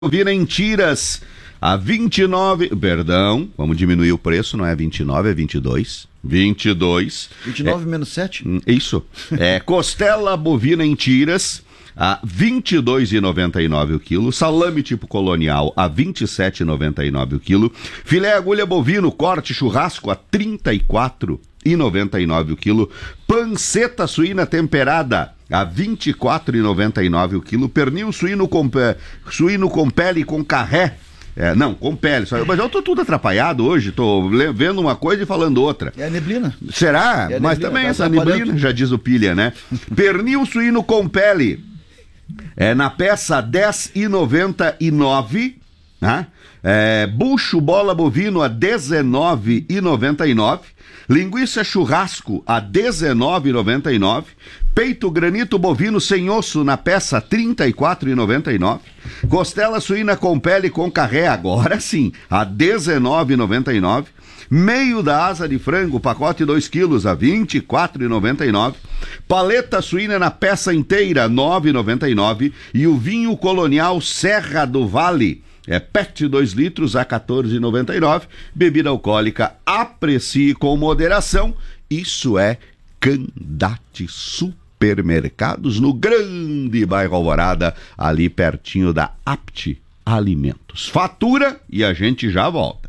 Vira em tiras a 29, perdão, vamos diminuir o preço, não é 29, é 22. 29 menos 7? Isso. Costela bovina em tiras a R$ 22,99 o quilo, salame tipo colonial a R$ 27,99 o quilo, filé agulha bovino corte churrasco a R$ 34,99 o quilo, panceta suína temperada a R$ 24,99 o quilo, pernil suíno com pele com carré. Com pele. Mas eu tô tudo atrapalhado hoje, tô vendo uma coisa e falando outra. É a neblina. Será? Mas neblina, também essa neblina, já diz o Pilha, né? Pernil suíno com pele, na peça R$ 10,99, né? Bucho bola bovino a R$ 19,99, linguiça churrasco a R$ 19,99, peito granito bovino sem osso na peça R$ 34,99, costela suína com pele com carré, agora sim, a R$ 19,99, meio da asa de frango, pacote 2 quilos a R$ 24,99, paleta suína na peça inteira R$ 9,99 e o vinho colonial Serra do Vale PET 2 litros a R$ 14,99. Bebida alcoólica, aprecie com moderação. Isso é Candate Supermercados, no grande bairro Alvorada, ali pertinho da Apte Alimentos. Fatura e a gente já volta.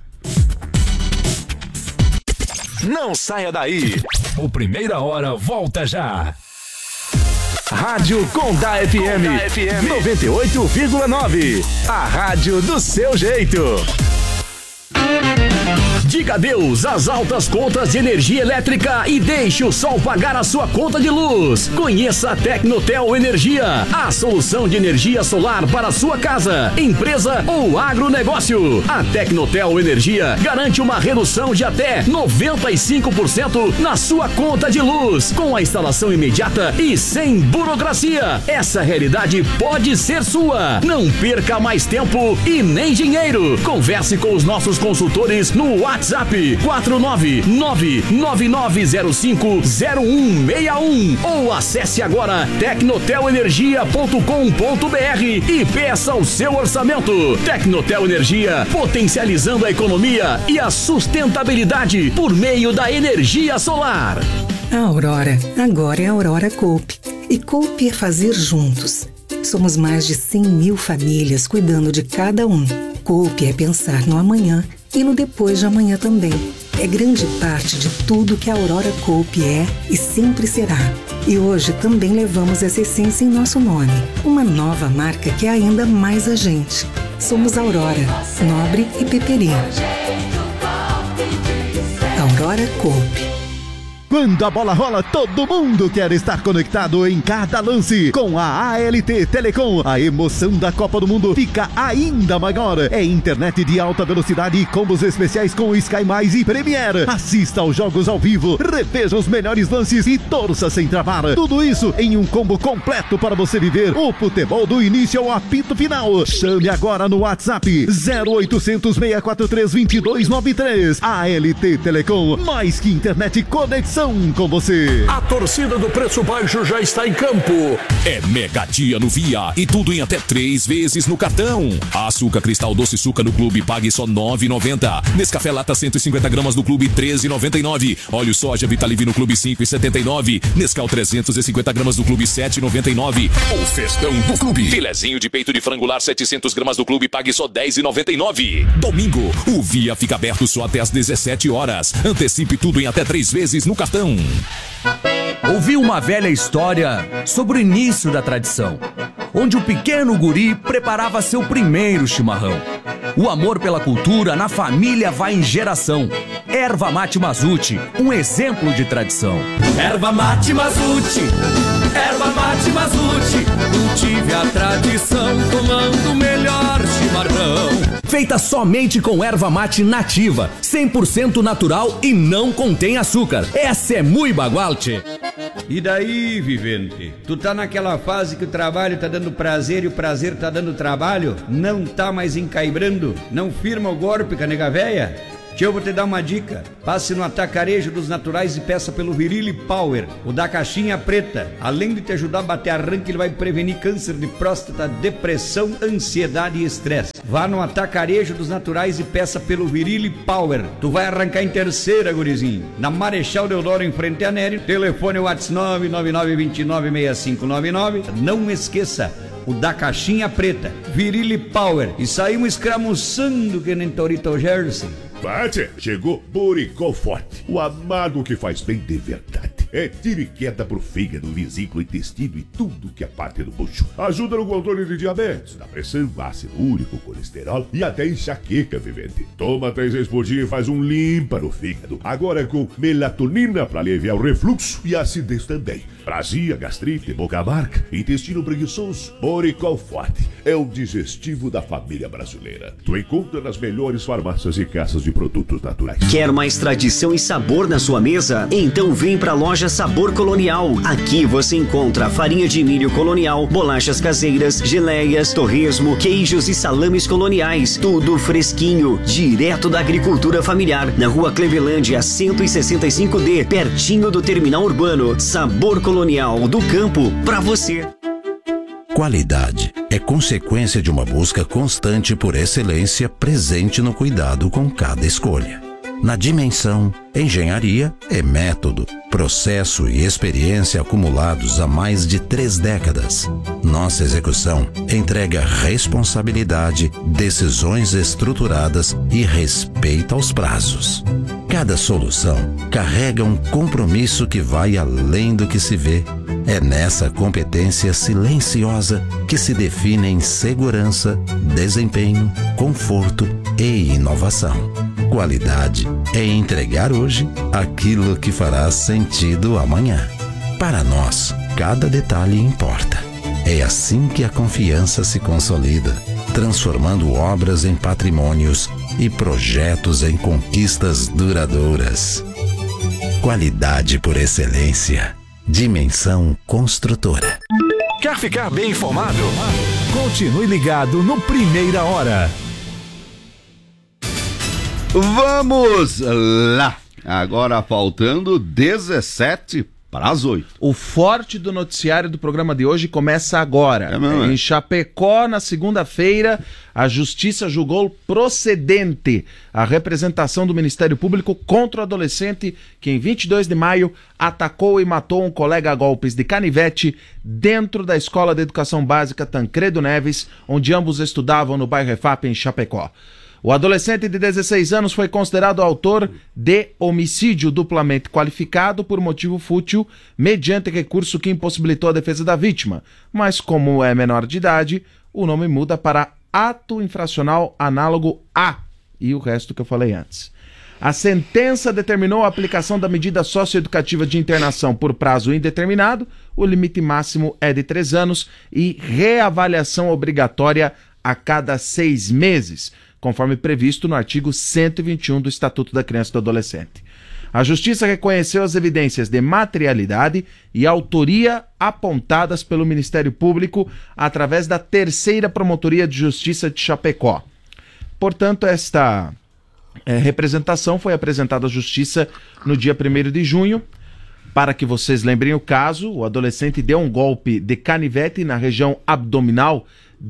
Não saia daí. O Primeira Hora volta já. Rádio Condá FM 98,9. A rádio do seu jeito. Diga adeus às altas contas de energia elétrica e deixe o sol pagar a sua conta de luz. Conheça a Tecnotel Energia, a solução de energia solar para a sua casa, empresa ou agronegócio. A Tecnotel Energia garante uma redução de até 95% na sua conta de luz, com a instalação imediata e sem burocracia. Essa realidade pode ser sua. Não perca mais tempo e nem dinheiro. Converse com os nossos consultores no WhatsApp 499-9905-0161 ou acesse agora tecnotelenergia.com.br e peça o seu orçamento. Tecnotel Energia, potencializando a economia e a sustentabilidade por meio da energia solar. A Aurora, agora é a Aurora Coop. E Coop é fazer juntos. Somos mais de 100 mil famílias cuidando de cada um. Coop é pensar no amanhã e no depois de amanhã também. É grande parte de tudo que a Aurora Coop é e sempre será. E hoje também levamos essa essência em nosso nome. Uma nova marca que é ainda mais a gente. Somos Aurora, Nobre e Peperino. Aurora Coop. Quando a bola rola, todo mundo quer estar conectado em cada lance. Com a ALT Telecom, a emoção da Copa do Mundo fica ainda maior. É internet de alta velocidade e combos especiais com Sky Mais e Premiere. Assista aos jogos ao vivo, reveja os melhores lances e torça sem travar. Tudo isso em um combo completo para você viver o futebol do início ao apito final. Chame agora no WhatsApp 0800 643 2293. ALT Telecom, mais que internet, conexão com você. A torcida do Preço Baixo já está em campo. É mega dia no Via e tudo em até 3 vezes no cartão. Açúcar Cristal Doce Suca no Clube, pague só R$ 9,90. Nescafé Lata 150 gramas no Clube, R$ 13,99. Óleo Soja Vitalive no Clube, R$ 5,79. Nescau 350 gramas do Clube, R$ 7,99. O festão do Clube. Filezinho de peito de frangular 700 gramas do Clube, pague só R$ 10,99. Domingo, o Via fica aberto só até às 17 horas. Antecipe tudo em até 3 vezes no cartão. Ouvi uma velha história sobre o início da tradição, onde o pequeno guri preparava seu primeiro chimarrão. O amor pela cultura na família vai em geração. Erva Mate Mazuti, um exemplo de tradição. Erva Mate Mazuti, Erva Mate Mazuti, cultive a tradição tomando o melhor chimarrão. Feita somente com erva mate nativa, 100% natural e não contém açúcar. Essa é muito bagualte. E daí, vivente? Tu tá naquela fase que o trabalho tá dando prazer e o prazer tá dando trabalho? Não tá mais encaibrando? Não firma o golpe com a nega véia? Tio, eu vou te dar uma dica. Passe no Atacarejo dos Naturais e peça pelo Virile Power, o da caixinha preta. Além de te ajudar a bater arranque, ele vai prevenir câncer de próstata, depressão, ansiedade e estresse. Vá no Atacarejo dos Naturais e peça pelo Virile Power. Tu vai arrancar em terceira, gurizinho. Na Marechal Deodoro, em frente a Nério. Telefone WhatsApp 999296599. Não esqueça, o da caixinha preta, Virile Power. E saímos escramuçando que nem Torito Jersey. Bate, chegou Boricol Forte, o amargo que faz bem de verdade. É tiro e queda pro fígado, vesícula, intestino e tudo que é parte do bucho. Ajuda no controle de diabetes, da pressão, ácido úrico, colesterol e até enxaqueca, vivente. Toma 3 vezes por dia e faz um limpa no fígado. Agora com melatonina para aliviar o refluxo e a acidez também. Prazia, gastrite, boca amarga, intestino preguiçoso. Boricol Forte é o digestivo da família brasileira. Tu encontra nas melhores farmácias e casas de produtos naturais. Quer mais tradição e sabor na sua mesa? Então vem pra loja Sabor Colonial. Aqui você encontra farinha de milho colonial, bolachas caseiras, geleias, torresmo, queijos e salames coloniais. Tudo fresquinho, direto da agricultura familiar. Na rua Clevelândia, 165D, pertinho do terminal urbano. Sabor Colonial, do campo pra você. Qualidade é consequência de uma busca constante por excelência presente no cuidado com cada escolha. Na Dimensão, engenharia é método, processo e experiência acumulados há mais de 3 décadas. Nossa execução entrega responsabilidade, decisões estruturadas e respeito aos prazos. Cada solução carrega um compromisso que vai além do que se vê. É nessa competência silenciosa que se definem segurança, desempenho, conforto e inovação. Qualidade é entregar hoje aquilo que fará sentido amanhã. Para nós, cada detalhe importa. É assim que a confiança se consolida, transformando obras em patrimônios e projetos em conquistas duradouras. Qualidade por excelência. Dimensão Construtora. Quer ficar bem informado? Continue ligado no Primeira Hora. Vamos lá. Agora faltando 17 para as 8. O forte do noticiário do programa de hoje começa agora. Em Chapecó, na segunda-feira, a Justiça julgou procedente a representação do Ministério Público contra o adolescente que, em 22 de maio, atacou e matou um colega a golpes de canivete dentro da Escola de Educação Básica Tancredo Neves, onde ambos estudavam no bairro EFAP, em Chapecó. O adolescente de 16 anos foi considerado autor de homicídio duplamente qualificado por motivo fútil, mediante recurso que impossibilitou a defesa da vítima. Mas, como é menor de idade, o nome muda para ato infracional análogo A, e o resto que eu falei antes. A sentença determinou a aplicação da medida socioeducativa de internação por prazo indeterminado, o limite máximo é de 3 anos, e reavaliação obrigatória a cada 6 meses, conforme previsto no artigo 121 do Estatuto da Criança e do Adolescente. A Justiça reconheceu as evidências de materialidade e autoria apontadas pelo Ministério Público através da 3ª Promotoria de Justiça de Chapecó. Portanto, esta representação foi apresentada à Justiça no dia 1º de junho. Para que vocês lembrem o caso, o adolescente deu um golpe de canivete na região abdominal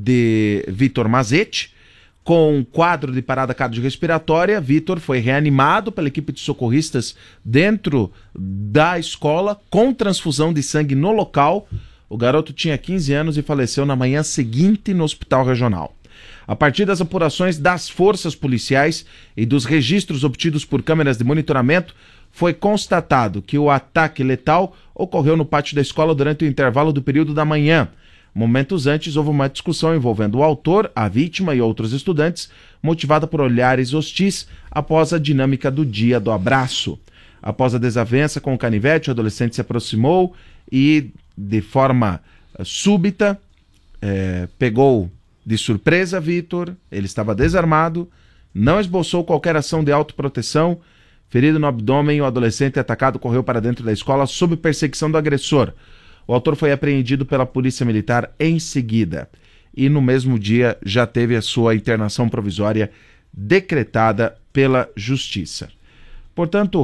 de Vitor Mazete. Com um quadro de parada cardiorrespiratória, Vitor foi reanimado pela equipe de socorristas dentro da escola, com transfusão de sangue no local. O garoto tinha 15 anos e faleceu na manhã seguinte no hospital regional. A partir das apurações das forças policiais e dos registros obtidos por câmeras de monitoramento, foi constatado que o ataque letal ocorreu no pátio da escola durante o intervalo do período da manhã. Momentos antes, houve uma discussão envolvendo o autor, a vítima e outros estudantes, motivada por olhares hostis após a dinâmica do dia do abraço. Após a desavença com o canivete, o adolescente se aproximou e, de forma súbita, pegou de surpresa Vitor. Ele estava desarmado, não esboçou qualquer ação de autoproteção. Ferido no abdômen, o adolescente atacado correu para dentro da escola sob perseguição do agressor. O autor foi apreendido pela Polícia Militar em seguida. E no mesmo dia já teve a sua internação provisória decretada pela Justiça. Portanto,